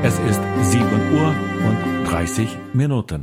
Es ist 7:30 Uhr.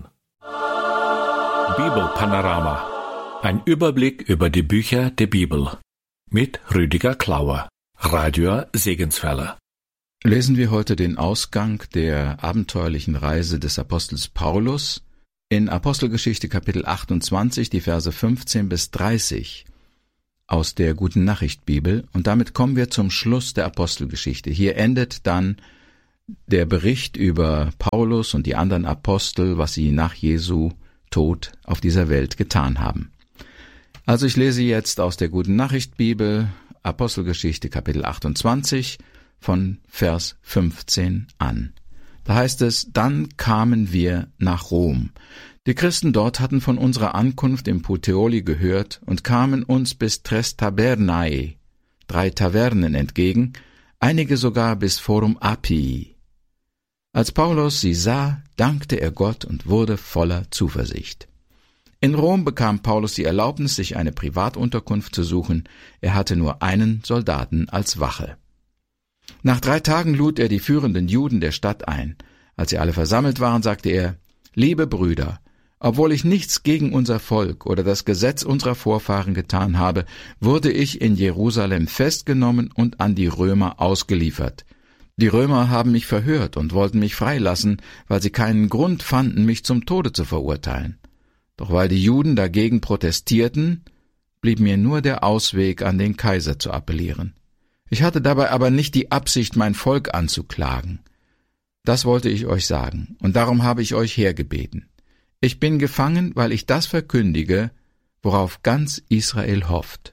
Bibelpanorama. Ein Überblick über die Bücher der Bibel. Mit Rüdiger Klauer, Radio Segenswelle. Lesen wir heute den Ausgang der abenteuerlichen Reise des Apostels Paulus in Apostelgeschichte Kapitel 28, die Verse 15 bis 30 aus der Guten Nachricht Bibel. Und damit kommen wir zum Schluss der Apostelgeschichte. Hier endet dann der Bericht über Paulus und die anderen Apostel, was sie nach Jesu Tod auf dieser Welt getan haben. Also ich lese jetzt aus der Guten Nachricht Bibel Apostelgeschichte Kapitel 28 von Vers 15 an. Da heißt es: Dann kamen wir nach Rom. Die Christen dort hatten von unserer Ankunft im Puteoli gehört und kamen uns bis Tres Tabernae, 3 Tavernen, entgegen, einige sogar bis Forum Appii. Als Paulus sie sah, dankte er Gott und wurde voller Zuversicht. In Rom bekam Paulus die Erlaubnis, sich eine Privatunterkunft zu suchen. Er hatte nur einen Soldaten als Wache. Nach 3 Tagen lud er die führenden Juden der Stadt ein. Als sie alle versammelt waren, sagte er: Liebe Brüder, obwohl ich nichts gegen unser Volk oder das Gesetz unserer Vorfahren getan habe, wurde ich in Jerusalem festgenommen und an die Römer ausgeliefert. Die Römer haben mich verhört und wollten mich freilassen, weil sie keinen Grund fanden, mich zum Tode zu verurteilen. Doch weil die Juden dagegen protestierten, blieb mir nur der Ausweg, an den Kaiser zu appellieren. Ich hatte dabei aber nicht die Absicht, mein Volk anzuklagen. Das wollte ich euch sagen, und darum habe ich euch hergebeten. Ich bin gefangen, weil ich das verkündige, worauf ganz Israel hofft.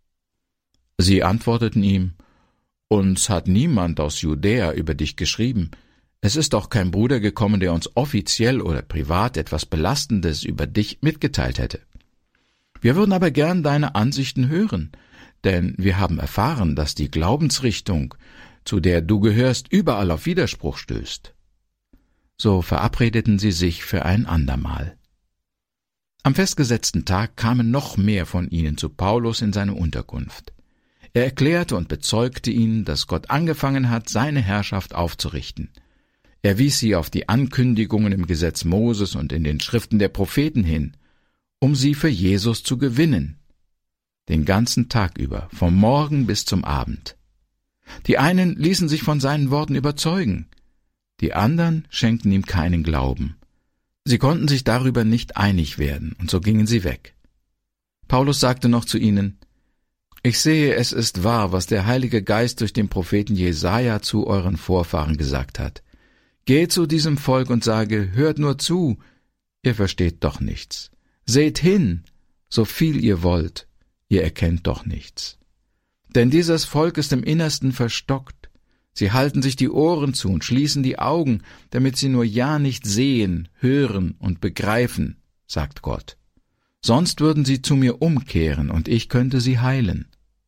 Sie antworteten ihm: Uns hat niemand aus Judäa über dich geschrieben. Es ist auch kein Bruder gekommen, der uns offiziell oder privat etwas Belastendes über dich mitgeteilt hätte. Wir würden aber gern deine Ansichten hören, denn wir haben erfahren, dass die Glaubensrichtung, zu der du gehörst, überall auf Widerspruch stößt. So verabredeten sie sich für ein andermal. Am festgesetzten Tag kamen noch mehr von ihnen zu Paulus in seine Unterkunft. Er erklärte und bezeugte ihnen, dass Gott angefangen hat, seine Herrschaft aufzurichten. Er wies sie auf die Ankündigungen im Gesetz Moses und in den Schriften der Propheten hin, um sie für Jesus zu gewinnen. Den ganzen Tag über, vom Morgen bis zum Abend. Die einen ließen sich von seinen Worten überzeugen, die anderen schenkten ihm keinen Glauben. Sie konnten sich darüber nicht einig werden, und so gingen sie weg. Paulus sagte noch zu ihnen: Ich sehe, es ist wahr, was der Heilige Geist durch den Propheten Jesaja zu euren Vorfahren gesagt hat. Geht zu diesem Volk und sage: Hört nur zu, ihr versteht doch nichts. Seht hin, so viel ihr wollt, ihr erkennt doch nichts. Denn dieses Volk ist im Innersten verstockt. Sie halten sich die Ohren zu und schließen die Augen, damit sie nur ja nicht sehen, hören und begreifen, sagt Gott. Sonst würden sie zu mir umkehren, und ich könnte sie heilen.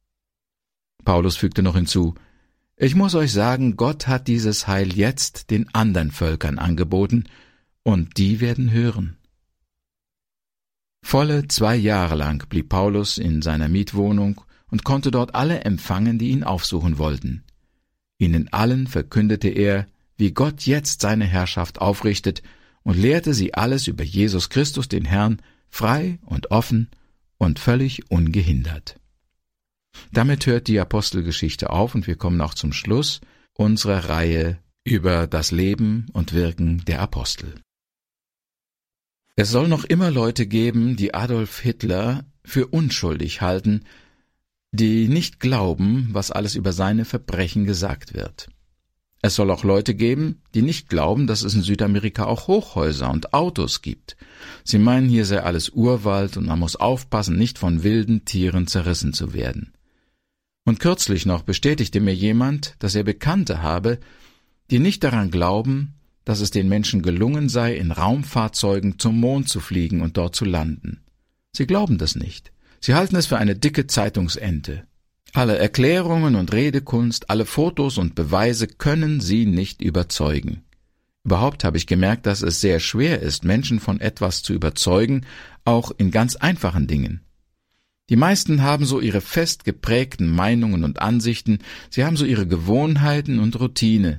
Paulus fügte noch hinzu: Ich muss euch sagen, Gott hat dieses Heil jetzt den anderen Völkern angeboten, und die werden hören. Volle 2 Jahre lang blieb Paulus in seiner Mietwohnung und konnte dort alle empfangen, die ihn aufsuchen wollten. Ihnen allen verkündete er, wie Gott jetzt seine Herrschaft aufrichtet, und lehrte sie alles über Jesus Christus, den Herrn, frei und offen und völlig ungehindert. Damit hört die Apostelgeschichte auf, und wir kommen auch zum Schluss unserer Reihe über das Leben und Wirken der Apostel. Es soll noch immer Leute geben, die Adolf Hitler für unschuldig halten, die nicht glauben, was alles über seine Verbrechen gesagt wird. Es soll auch Leute geben, die nicht glauben, dass es in Südamerika auch Hochhäuser und Autos gibt. Sie meinen, hier sei alles Urwald und man muss aufpassen, nicht von wilden Tieren zerrissen zu werden. Und kürzlich noch bestätigte mir jemand, dass er Bekannte habe, die nicht daran glauben, dass es den Menschen gelungen sei, in Raumfahrzeugen zum Mond zu fliegen und dort zu landen. Sie glauben das nicht. Sie halten es für eine dicke Zeitungsente. Alle Erklärungen und Redekunst, alle Fotos und Beweise können sie nicht überzeugen. Überhaupt habe ich gemerkt, dass es sehr schwer ist, Menschen von etwas zu überzeugen, auch in ganz einfachen Dingen. Die meisten haben so ihre fest geprägten Meinungen und Ansichten, sie haben so ihre Gewohnheiten und Routine.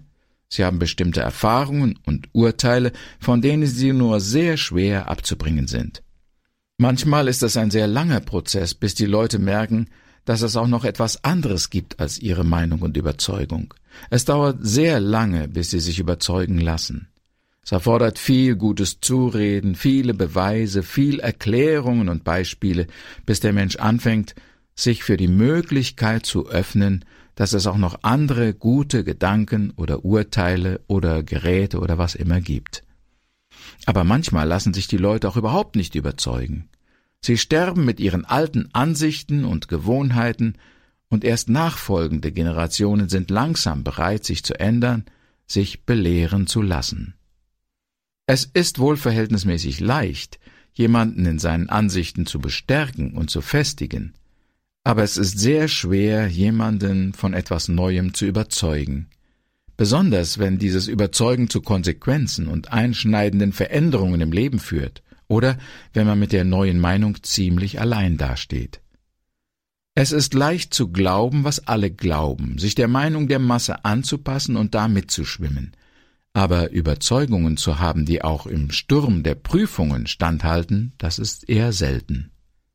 Sie haben bestimmte Erfahrungen und Urteile, von denen sie nur sehr schwer abzubringen sind. Manchmal ist es ein sehr langer Prozess, bis die Leute merken, dass es auch noch etwas anderes gibt als ihre Meinung und Überzeugung. Es dauert sehr lange, bis sie sich überzeugen lassen. Es erfordert viel gutes Zureden, viele Beweise, viel Erklärungen und Beispiele, bis der Mensch anfängt, sich für die Möglichkeit zu öffnen, dass es auch noch andere gute Gedanken oder Urteile oder Geräte oder was immer gibt. Aber manchmal lassen sich die Leute auch überhaupt nicht überzeugen. Sie sterben mit ihren alten Ansichten und Gewohnheiten, und erst nachfolgende Generationen sind langsam bereit, sich zu ändern, sich belehren zu lassen. Es ist wohl verhältnismäßig leicht, jemanden in seinen Ansichten zu bestärken und zu festigen, aber es ist sehr schwer, jemanden von etwas Neuem zu überzeugen. Besonders wenn dieses Überzeugen zu Konsequenzen und einschneidenden Veränderungen im Leben führt oder wenn man mit der neuen Meinung ziemlich allein dasteht. Es ist leicht zu glauben, was alle glauben, sich der Meinung der Masse anzupassen und da mitzuschwimmen. Aber Überzeugungen zu haben, die auch im Sturm der Prüfungen standhalten, das ist eher selten.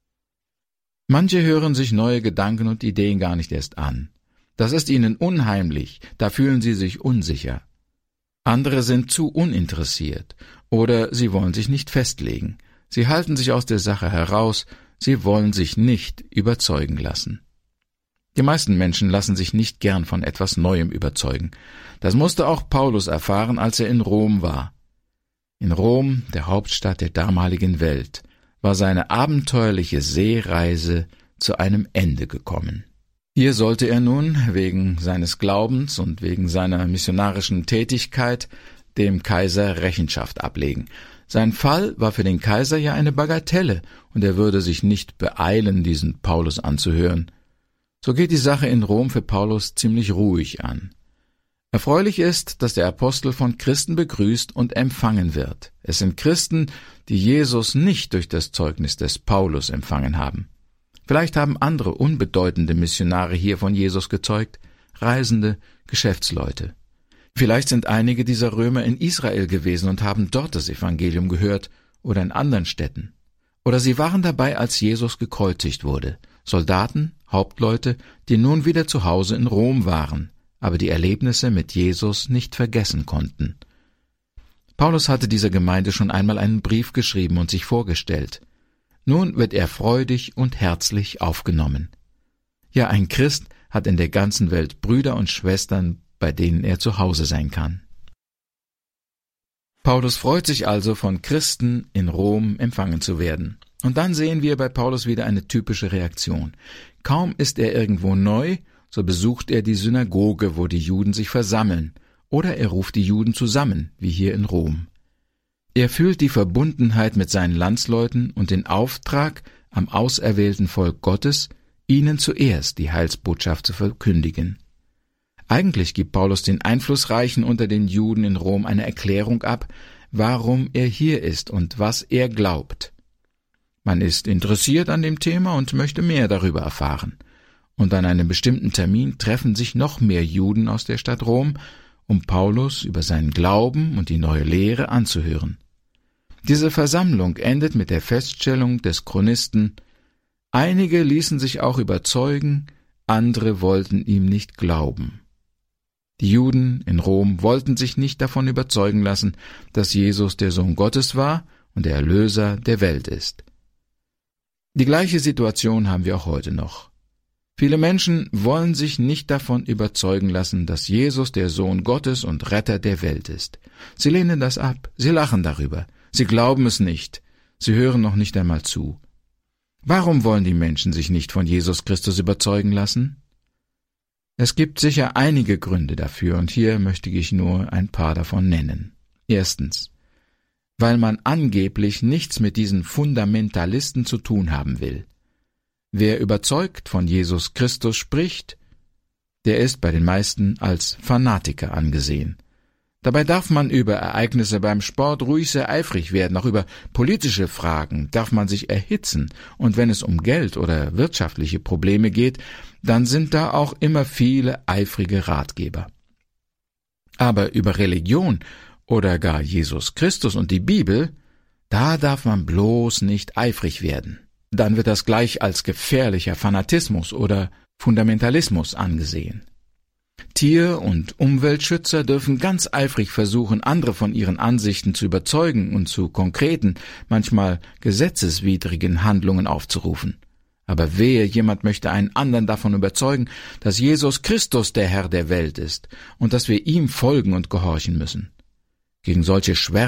Manche hören sich neue Gedanken und Ideen gar nicht erst an. Das ist ihnen unheimlich, da fühlen sie sich unsicher. Andere sind zu uninteressiert oder sie wollen sich nicht festlegen. Sie halten sich aus der Sache heraus, sie wollen sich nicht überzeugen lassen. Die meisten Menschen lassen sich nicht gern von etwas Neuem überzeugen. Das musste auch Paulus erfahren, als er in Rom war. In Rom, der Hauptstadt der damaligen Welt, war seine abenteuerliche Seereise zu einem Ende gekommen. Hier sollte er nun wegen seines Glaubens und wegen seiner missionarischen Tätigkeit dem Kaiser Rechenschaft ablegen. Sein Fall war für den Kaiser ja eine Bagatelle, und er würde sich nicht beeilen, diesen Paulus anzuhören. So geht die Sache in Rom für Paulus ziemlich ruhig an. Erfreulich ist, dass der Apostel von Christen begrüßt und empfangen wird. Es sind Christen, die Jesus nicht durch das Zeugnis des Paulus empfangen haben. Vielleicht haben andere unbedeutende Missionare hier von Jesus gezeugt, Reisende, Geschäftsleute. Vielleicht sind einige dieser Römer in Israel gewesen und haben dort das Evangelium gehört oder in anderen Städten. Oder sie waren dabei, als Jesus gekreuzigt wurde. Soldaten, Hauptleute, die nun wieder zu Hause in Rom waren, aber die Erlebnisse mit Jesus nicht vergessen konnten. Paulus hatte dieser Gemeinde schon einmal einen Brief geschrieben und sich vorgestellt. Nun wird er freudig und herzlich aufgenommen. Ja, ein Christ hat in der ganzen Welt Brüder und Schwestern, bei denen er zu Hause sein kann. Paulus freut sich also, von Christen in Rom empfangen zu werden. Und dann sehen wir bei Paulus wieder eine typische Reaktion. Kaum ist er irgendwo neu, so besucht er die Synagoge, wo die Juden sich versammeln, oder er ruft die Juden zusammen, wie hier in Rom. Er fühlt die Verbundenheit mit seinen Landsleuten und den Auftrag, am auserwählten Volk Gottes, ihnen zuerst die Heilsbotschaft zu verkündigen. Eigentlich gibt Paulus den Einflussreichen unter den Juden in Rom eine Erklärung ab, warum er hier ist und was er glaubt. Man ist interessiert an dem Thema und möchte mehr darüber erfahren. Und an einem bestimmten Termin treffen sich noch mehr Juden aus der Stadt Rom, um Paulus über seinen Glauben und die neue Lehre anzuhören. Diese Versammlung endet mit der Feststellung des Chronisten: Einige ließen sich auch überzeugen, andere wollten ihm nicht glauben. Die Juden in Rom wollten sich nicht davon überzeugen lassen, dass Jesus der Sohn Gottes war und der Erlöser der Welt ist. Die gleiche Situation haben wir auch heute noch. Viele Menschen wollen sich nicht davon überzeugen lassen, dass Jesus der Sohn Gottes und Retter der Welt ist. Sie lehnen das ab, sie lachen darüber, sie glauben es nicht, sie hören noch nicht einmal zu. Warum wollen die Menschen sich nicht von Jesus Christus überzeugen lassen? Es gibt sicher einige Gründe dafür, und hier möchte ich nur ein paar davon nennen. Erstens: weil man angeblich nichts mit diesen Fundamentalisten zu tun haben will. Wer überzeugt von Jesus Christus spricht, der ist bei den meisten als Fanatiker angesehen. Dabei darf man über Ereignisse beim Sport ruhig sehr eifrig werden, auch über politische Fragen darf man sich erhitzen, und wenn es um Geld oder wirtschaftliche Probleme geht, dann sind da auch immer viele eifrige Ratgeber. Aber über Religion oder gar Jesus Christus und die Bibel, da darf man bloß nicht eifrig werden. Dann wird das gleich als gefährlicher Fanatismus oder Fundamentalismus angesehen. Tier- und Umweltschützer dürfen ganz eifrig versuchen, andere von ihren Ansichten zu überzeugen und zu konkreten, manchmal gesetzeswidrigen Handlungen aufzurufen. Aber wehe, jemand möchte einen anderen davon überzeugen, dass Jesus Christus der Herr der Welt ist und dass wir ihm folgen und gehorchen müssen. Gegen solche